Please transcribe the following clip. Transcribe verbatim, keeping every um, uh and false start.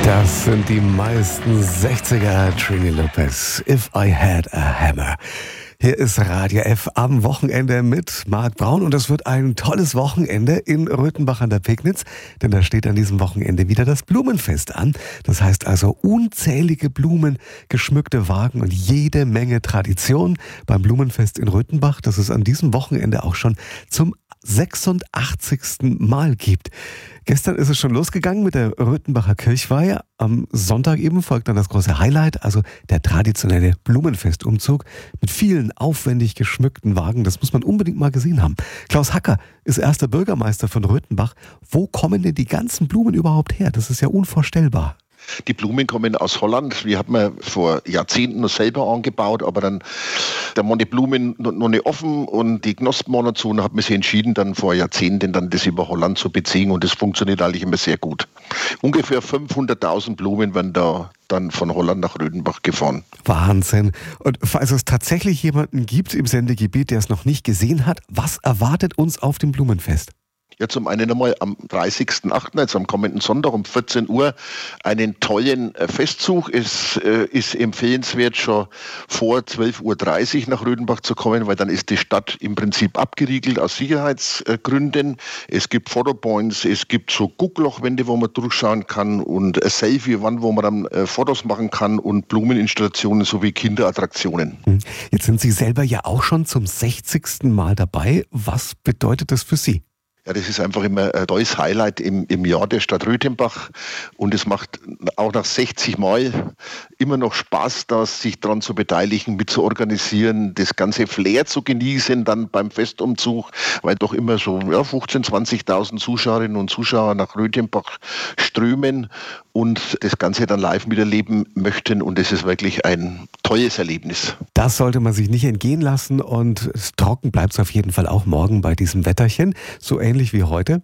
Das sind die meisten sechziger Trini Lopez. If I Had a Hammer. Hier ist Radio F am Wochenende mit Marc Braun und es wird ein tolles Wochenende in Röthenbach an der Pegnitz, denn da steht an diesem Wochenende wieder das Blumenfest an. Das heißt also unzählige Blumen, geschmückte Wagen und jede Menge Tradition beim Blumenfest in Röthenbach, das es an diesem Wochenende auch schon zum sechsundachtzigsten Mal gibt. Gestern ist es schon losgegangen mit der Röthenbacher Kirchweihe. Am Sonntag eben folgt dann das große Highlight, also der traditionelle Blumenfestumzug mit vielen aufwendig geschmückten Wagen. Das muss man unbedingt mal gesehen haben. Klaus Hacker ist erster Bürgermeister von Röthenbach. Wo kommen denn die ganzen Blumen überhaupt her? Das ist ja unvorstellbar. Die Blumen kommen aus Holland. Wir haben wir vor Jahrzehnten noch selber angebaut, aber dann da waren die Blumen noch nicht offen und die Knospen waren dazu. Und dann hat man sich entschieden, dann vor Jahrzehnten dann das über Holland zu beziehen und das funktioniert eigentlich immer sehr gut. Ungefähr fünfhunderttausend Blumen werden da dann von Holland nach Röthenbach gefahren. Wahnsinn. Und falls es tatsächlich jemanden gibt im Sendegebiet, der es noch nicht gesehen hat, was erwartet uns auf dem Blumenfest? Ja, zum einen einmal am dreißigsten achten, also am kommenden Sonntag um vierzehn Uhr, einen tollen Festzug. Es äh, ist empfehlenswert, schon vor zwölf Uhr dreißig nach Röthenbach zu kommen, weil dann ist die Stadt im Prinzip abgeriegelt aus Sicherheitsgründen. Es gibt Fotopoints, es gibt so Gucklochwände, wo man durchschauen kann und eine Selfie-Wand, wo man dann äh, Fotos machen kann und Blumeninstallationen sowie Kinderattraktionen. Jetzt sind Sie selber ja auch schon zum sechzigsten Mal dabei. Was bedeutet das für Sie? Ja, das ist einfach immer ein tolles Highlight im, im Jahr der Stadt Röthenbach und es macht auch nach sechzig Mal immer noch Spaß, da sich daran zu beteiligen, mit zu organisieren, das ganze Flair zu genießen dann beim Festumzug, weil doch immer so ja, fünfzehntausend, zwanzigtausend Zuschauerinnen und Zuschauer nach Röthenbach strömen und das Ganze dann live miterleben möchten und es ist wirklich ein tolles Erlebnis. Das sollte man sich nicht entgehen lassen und trocken bleibt es auf jeden Fall auch morgen bei diesem Wetterchen, so ähnlich wie heute.